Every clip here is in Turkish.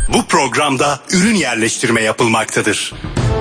Bu programda ürün yerleştirme yapılmaktadır.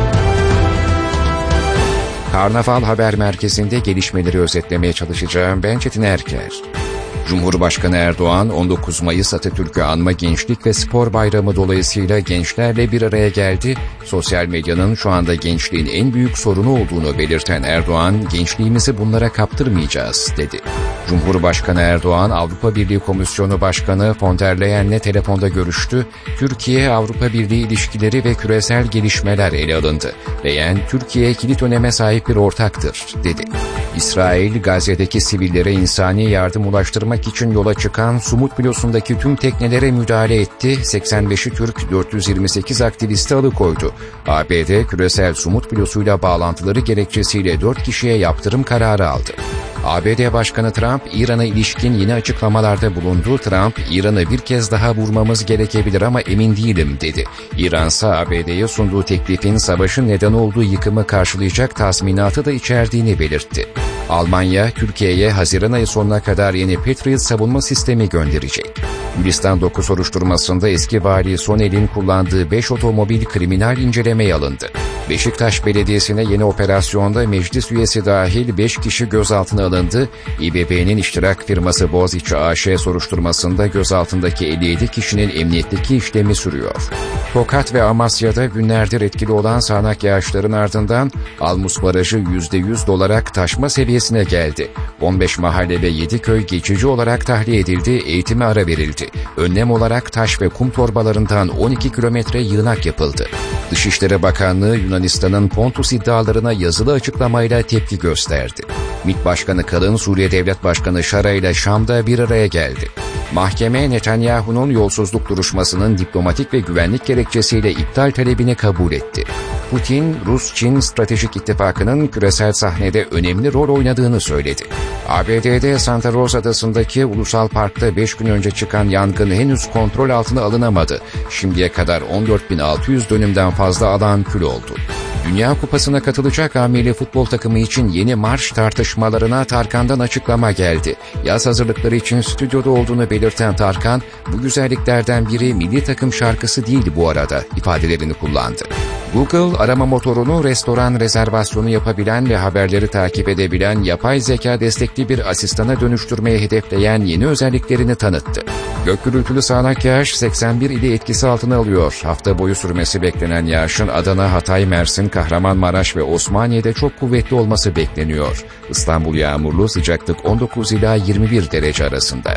Karnaval Haber Merkezi'nde gelişmeleri özetlemeye çalışacağım. Ben Çetin Erker. Cumhurbaşkanı Erdoğan 19 Mayıs Atatürk'ü Anma Gençlik ve Spor Bayramı dolayısıyla gençlerle bir araya geldi. Sosyal medyanın şu anda gençliğin en büyük sorunu olduğunu belirten Erdoğan, gençliğimizi bunlara kaptırmayacağız dedi. Cumhurbaşkanı Erdoğan, Avrupa Birliği Komisyonu Başkanı von der Leyen'le telefonda görüştü. Türkiye-Avrupa Birliği ilişkileri ve küresel gelişmeler ele alındı. Leyen, Türkiye kilit öneme sahip bir ortaktır dedi. İsrail, Gazze'deki sivillere insani yardım ulaştırmak için yola çıkan Sumut filosundaki tüm teknelere müdahale etti. 85'i Türk, 428 aktivisti alıkoydu. ABD, küresel Sumut filosuyla bağlantıları gerekçesiyle 4 kişiye yaptırım kararı aldı. ABD Başkanı Trump, İran'a ilişkin yeni açıklamalarda bulundu. Trump, İran'ı bir kez daha vurmamız gerekebilir ama emin değilim dedi. İran'sa ABD'ye sunduğu teklifin savaşın neden olduğu yıkımı karşılayacak tazminatı da içerdiğini belirtti. Almanya, Türkiye'ye Haziran ayı sonuna kadar yeni Patriot savunma sistemi gönderecek. Gülistan 9 soruşturmasında eski vali Sonel'in kullandığı 5 otomobil kriminal incelemeye alındı. Beşiktaş Belediyesi'ne yeni operasyonda meclis üyesi dahil 5 kişi gözaltına alındı. İBB'nin iştirak firması Boğaziçi AŞ soruşturmasında gözaltındaki 57 kişinin emniyetteki işlemi sürüyor. Tokat ve Amasya'da günlerdir etkili olan sağanak yağışların ardından Almus Barajı %100 dolarak taşma seviyesine geldi. 15 mahalle ve 7 köy geçici olarak tahliye edildi, eğitime ara verildi. Önlem olarak taş ve kum torbalarından 12 kilometre yığınak yapıldı. Dışişleri Bakanlığı Yunanistan'ın Pontus iddialarına yazılı açıklamayla tepki gösterdi. MİT Başkanı Kalın, Suriye Devlet Başkanı Şara ile Şam'da bir araya geldi. Mahkeme, Netanyahu'nun yolsuzluk duruşmasının diplomatik ve güvenlik gerekçesiyle iptal talebini kabul etti. Putin, Rus-Çin stratejik ittifakının küresel sahnede önemli rol oynadığını söyledi. ABD'de Santa Rosa Adası'ndaki Ulusal Park'ta 5 gün önce çıkan yangın henüz kontrol altına alınamadı. Şimdiye kadar 14.600 dönümden fazla alan kül oldu. Dünya Kupası'na katılacak A-Milli futbol takımı için yeni marş tartışmalarına Tarkan'dan açıklama geldi. Yaz hazırlıkları için stüdyoda olduğunu belirten Tarkan, bu güzelliklerden biri milli takım şarkısı değil bu arada ifadelerini kullandı. Google, arama motorunu restoran rezervasyonu yapabilen ve haberleri takip edebilen yapay zeka destekli bir asistana dönüştürmeye hedefleyen yeni özelliklerini tanıttı. Gök gürültülü sağanak yağış 81 ili etkisi altına alıyor. Hafta boyu sürmesi beklenen yağışın Adana, Hatay, Mersin, Kahramanmaraş ve Osmaniye'de çok kuvvetli olması bekleniyor. İstanbul yağmurlu, sıcaklık 19 ila 21 derece arasında.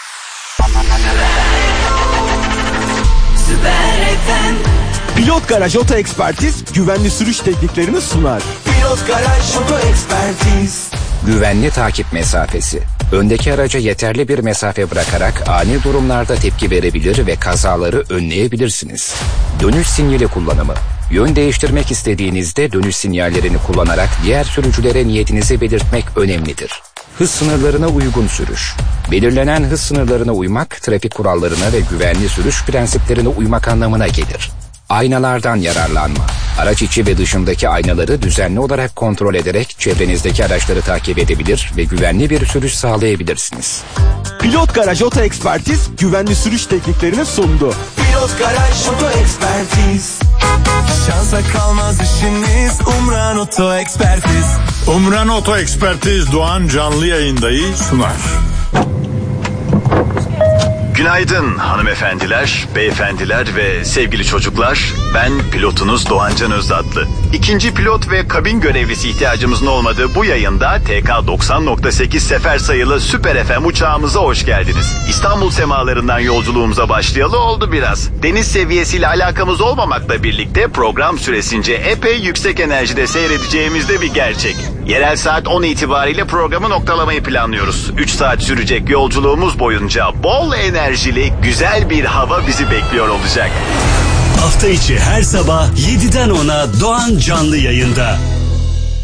Pilot Garaj Oto Ekspertiz güvenli sürüş tekniklerini sunar. Pilot Garaj Oto Ekspertiz. Güvenli takip mesafesi. Öndeki araca yeterli bir mesafe bırakarak ani durumlarda tepki verebilir ve kazaları önleyebilirsiniz. Dönüş sinyali kullanımı. Yön değiştirmek istediğinizde dönüş sinyallerini kullanarak diğer sürücülere niyetinizi belirtmek önemlidir. Hız sınırlarına uygun sürüş. Belirlenen hız sınırlarına uymak, trafik kurallarına ve güvenli sürüş prensiplerine uymak anlamına gelir. Aynalardan yararlanma. Araç içi ve dışındaki aynaları düzenli olarak kontrol ederek çevrenizdeki araçları takip edebilir ve güvenli bir sürüş sağlayabilirsiniz. Pilot Garaj Oto Ekspertiz güvenli sürüş tekniklerini sundu. Pilot Garaj Oto Ekspertiz. Şansa kalmaz işiniz, Umran Oto Ekspertiz. Umran Oto Ekspertiz Doğan canlı yayındayı sunar. Günaydın hanımefendiler, beyefendiler ve sevgili çocuklar. Ben pilotunuz Doğancan Özdatlı. İkinci pilot ve kabin görevlisi ihtiyacımızın olmadığı bu yayında TK 90.8 sefer sayılı Süper FM uçağımıza hoş geldiniz. İstanbul semalarından yolculuğumuza başlayalı oldu biraz. Deniz seviyesiyle alakamız olmamakla birlikte program süresince epey yüksek enerjide seyredeceğimiz de bir gerçek. Yerel saat 10 itibariyle programı noktalamayı planlıyoruz. 3 saat sürecek yolculuğumuz boyunca bol enerjili güzel bir hava bizi bekliyor olacak. Hafta içi her sabah 7'den 10'a Doğan canlı yayında.